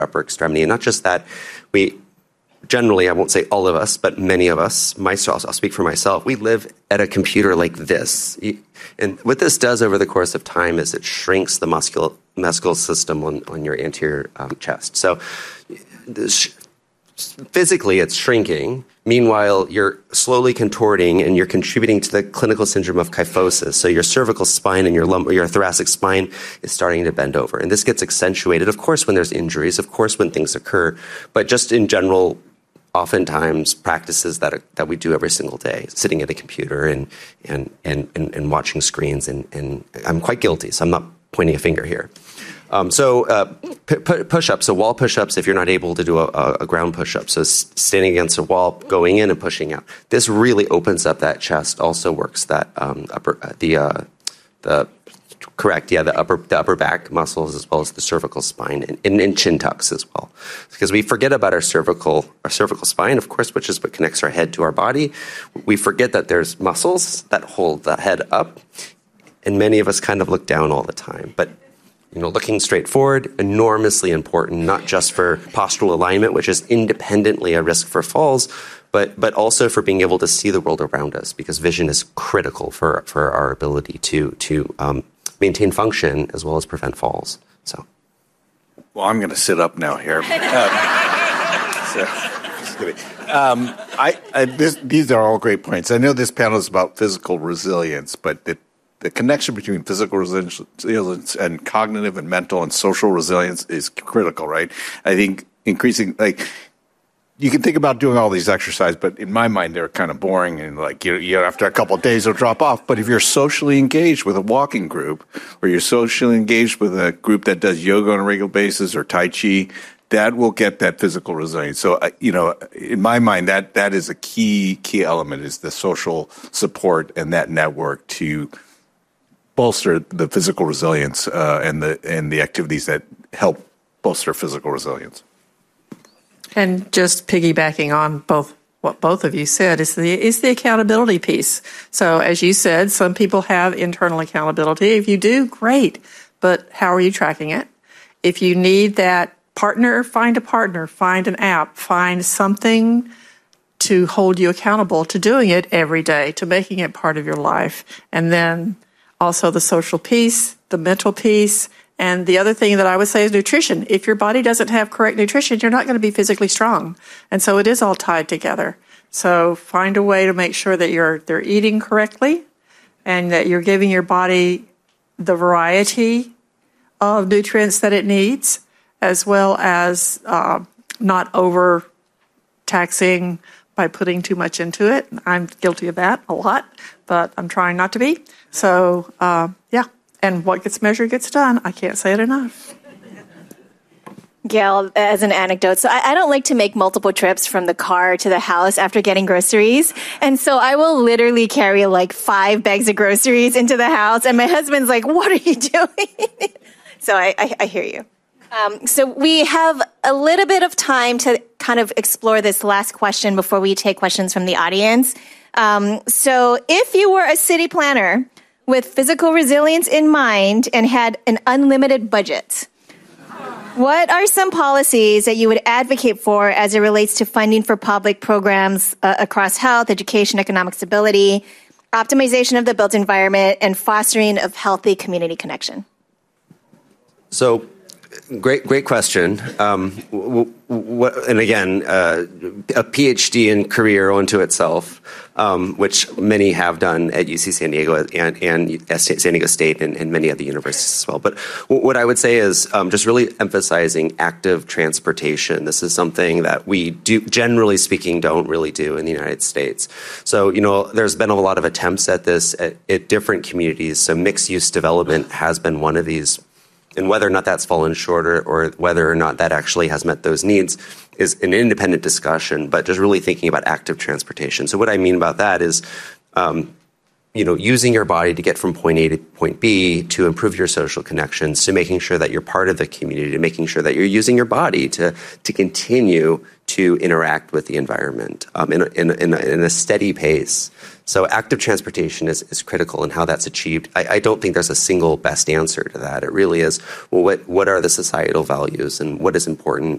upper extremity. And not just that, we generally, I won't say all of us, but many of us, myself, I'll speak for myself, we live at a computer like this. And what this does over the course of time is it shrinks the muscular system on your anterior chest. So physically, it's shrinking. Meanwhile, you're slowly contorting and you're contributing to the clinical syndrome of kyphosis. So your cervical spine and your thoracic spine is starting to bend over. And this gets accentuated, of course, when there's injuries, of course, when things occur, but just in general, oftentimes practices that we do every single day, sitting at a computer and watching screens. And I'm quite guilty, so I'm not pointing a finger here. Push-ups, so wall push-ups, if you're not able to do a ground push-up, so standing against a wall, going in and pushing out. This really opens up that chest, also works that the upper back muscles as well as the cervical spine and chin tucks as well. Because we forget about our cervical spine, of course, which is what connects our head to our body. We forget that there's muscles that hold the head up, and many of us kind of look down all the time. But looking straight forward, enormously important, not just for postural alignment, which is independently a risk for falls, but also for being able to see the world around us, because vision is critical for our ability to maintain function as well as prevent falls. So, well, I'm going to sit up now here. These are all great points. I know this panel is about physical resilience, but the connection between physical resilience and cognitive and mental and social resilience is critical, right? I think increasing, you can think about doing all these exercises, but in my mind, they're kind of boring and after a couple of days, they'll drop off. But if you're socially engaged with a walking group, or you're socially engaged with a group that does yoga on a regular basis or Tai Chi, that will get that physical resilience. So, in my mind, that is a key element, is the social support and that network to bolster the physical resilience and the activities that help bolster physical resilience. And just piggybacking on what both of you said is the accountability piece. So as you said, some people have internal accountability. If you do, great. But how are you tracking it? If you need that partner, find a partner, find an app, find something to hold you accountable to doing it every day, to making it part of your life. And then also the social piece, the mental piece, and the other thing that I would say is nutrition. If your body doesn't have correct nutrition, you're not going to be physically strong. And so it is all tied together. So find a way to make sure that they're eating correctly and that you're giving your body the variety of nutrients that it needs, as well as not overtaxing by putting too much into it. I'm guilty of that a lot, but I'm trying not to be. So, and what gets measured gets done. I can't say it enough. Gail, as an anecdote, so I don't like to make multiple trips from the car to the house after getting groceries. And so I will literally carry 5 bags of groceries into the house. And my husband's like, what are you doing? So I hear you. So we have a little bit of time to kind of explore this last question before we take questions from the audience. So if you were a city planner with physical resilience in mind and had an unlimited budget, what are some policies that you would advocate for as it relates to funding for public programs across health, education, economic stability, optimization of the built environment, and fostering of healthy community connection? So, great question. And again, a PhD in career unto itself, which many have done at UC San Diego and San Diego State and many other universities as well. But what I would say is just really emphasizing active transportation. This is something that we do, generally speaking, don't really do in the United States. So, there's been a lot of attempts at this at different communities. So mixed-use development has been one of these. And whether or not that's fallen short or whether or not that actually has met those needs is an independent discussion, but just really thinking about active transportation. So what I mean about that is, using your body to get from point A to point B, to improve your social connections, to making sure that you're part of the community, to making sure that you're using your body to continue to interact with the environment in a steady pace. So active transportation is critical in how that's achieved. I don't think there's a single best answer to that. It really is, well, what are the societal values and what is important